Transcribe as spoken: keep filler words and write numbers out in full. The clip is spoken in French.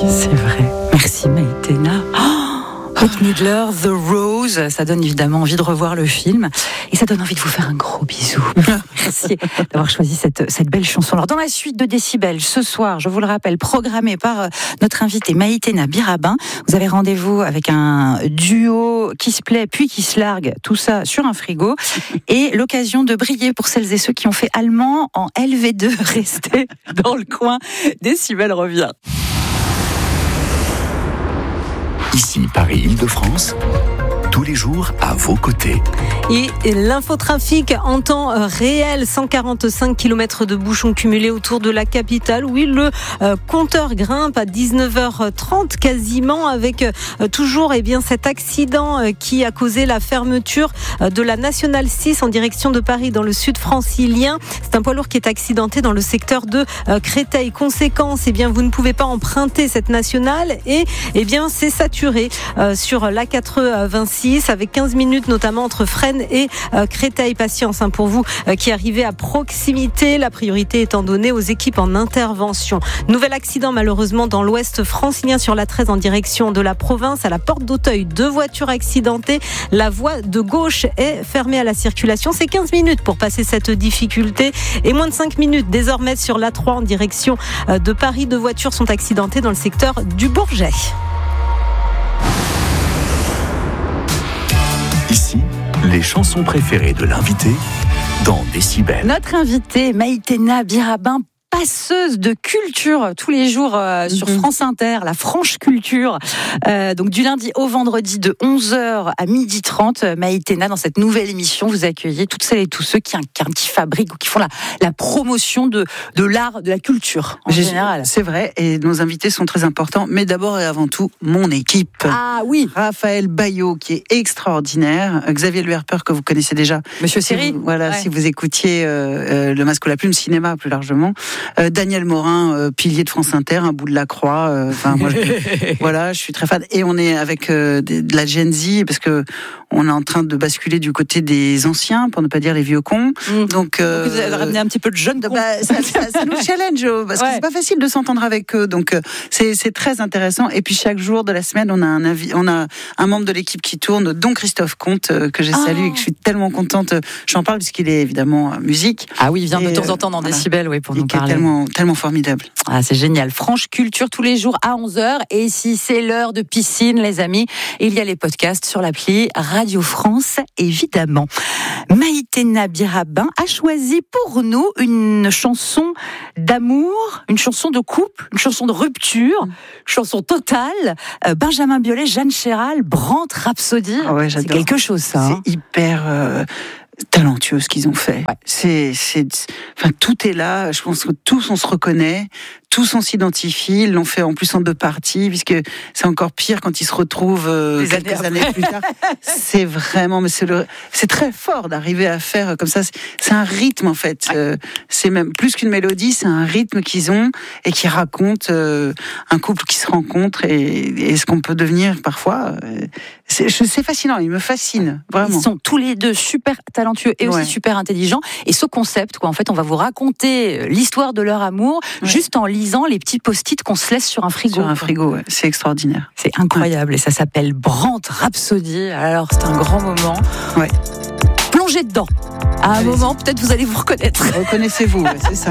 c'est vrai. Merci Maïtena. Oh, Bette Midler, The Rose, ça donne évidemment envie de revoir le film et ça donne envie de vous faire un gros bisou. Merci d'avoir choisi cette, cette belle chanson. Alors dans la suite de Décibel, ce soir, je vous le rappelle, programmé par notre invitée Maïtena Birabin, vous avez rendez-vous avec un duo qui se plaît puis qui se largue, tout ça sur un frigo et l'occasion de briller pour celles et ceux qui ont fait allemand en L V deux. Restez dans le coin, Décibel revient. Ici Paris-Île-de-France, tous les jours à vos côtés. Et l'infotrafic en temps réel, cent quarante-cinq kilomètres de bouchons cumulés autour de la capitale. Oui, le euh, compteur grimpe à dix-neuf heures trente quasiment avec euh, toujours eh bien, cet accident euh, qui a causé la fermeture euh, de la Nationale six en direction de Paris dans le sud francilien. C'est un poids lourd qui est accidenté dans le secteur de euh, Créteil. Conséquence, eh bien, vous ne pouvez pas emprunter cette nationale et eh bien, c'est saturé euh, sur l'A quatre-vingt-six avec quinze minutes notamment entre Fresnes et euh, Créteil. Patience hein, pour vous euh, qui arrivez à proximité, la priorité étant donnée aux équipes en intervention. Nouvel accident malheureusement dans l'ouest francilien sur l'A treize en direction de la province à la porte d'Auteuil. Deux voitures accidentées. La voie de gauche est fermée à la circulation. C'est quinze minutes pour passer cette difficulté et moins de cinq minutes désormais sur l'A trois en direction euh, de Paris. Deux voitures sont accidentées dans le secteur du Bourget. Ici, les chansons préférées de l'invité dans Décibel. Notre invitée, Maïtena Birabin, passeuse de culture tous les jours euh, sur mm-hmm. France Inter, la Franche Culture. Euh, donc du lundi au vendredi de onze heures à midi trente, Maïtena, dans cette nouvelle émission, vous accueillez toutes celles et tous ceux qui incarnent, qui fabriquent ou qui font la, la promotion de, de l'art, de la culture en J'ai, général. C'est vrai, et nos invités sont très importants, mais d'abord et avant tout, mon équipe. Ah oui. Raphaël Baillot, qui est extraordinaire. Xavier Le Herper, que vous connaissez déjà. Monsieur Siri. Si vous, voilà, ouais. si vous écoutiez euh, euh, Le Masque ou la Plume, cinéma plus largement. Euh, Daniel Morin, euh, pilier de France Inter, un bout de la croix. Enfin, euh, moi, je, voilà, je suis très fan. Et on est avec euh, de, de la Gen Z parce que on est en train de basculer du côté des anciens, pour ne pas dire les vieux cons. Mmh. Donc, euh, vous avez ramené un petit peu de jeunes cons. Bah, ça, ça, ça nous challenge parce ouais. que c'est pas facile de s'entendre avec eux. Donc, euh, c'est, c'est très intéressant. Et puis chaque jour de la semaine, on a un avis, on a un membre de l'équipe qui tourne, dont Christophe Comte, euh, que j'ai oh. salué et que je suis tellement contente. J'en parle puisqu'il est évidemment musique. Ah oui, il vient et, de temps en temps dans voilà. Décibel, oui, pour et nous parler. Tellement, tellement formidable. Ah, c'est génial. Franche Culture tous les jours à onze heures. Et si c'est l'heure de piscine, les amis, il y a les podcasts sur l'appli Radio France, évidemment. Maïtena Birabin a choisi pour nous une chanson d'amour, une chanson de couple, une chanson de rupture, une chanson totale. Benjamin Biolay, Jeanne Chéral, Brandt Rhapsody. Ah ouais, c'est quelque chose, ça. C'est hein. hyper... Euh... talentueux ce qu'ils ont fait. Ouais. C'est, c'est, enfin tout est là. Je pense que tous on se reconnaît, tous on s'identifie. Ils l'ont fait en plus en deux parties, puisque c'est encore pire quand ils se retrouvent euh, Des quelques années, années plus tard. C'est vraiment, mais c'est le, c'est très fort d'arriver à faire comme ça. C'est, c'est un rythme en fait. Ouais. Euh, c'est même plus qu'une mélodie, c'est un rythme qu'ils ont et qui raconte euh, un couple qui se rencontre et, et ce qu'on peut devenir parfois. Euh, c'est, c'est fascinant. Ils me fascinent vraiment. Ils sont tous les deux super talentueux et aussi ouais. super intelligents. Et ce concept, quoi, en fait, on va vous raconter l'histoire de leur amour ouais. juste en lisant les petits post-it qu'on se laisse sur un frigo. Sur un frigo, ouais. C'est extraordinaire. C'est incroyable ouais. et ça s'appelle Brandt Rhapsody. Alors c'est un grand moment. Ouais. Plongez dedans. À un Allez-y. moment, peut-être vous allez vous reconnaître. Reconnaissez-vous, ouais, c'est ça.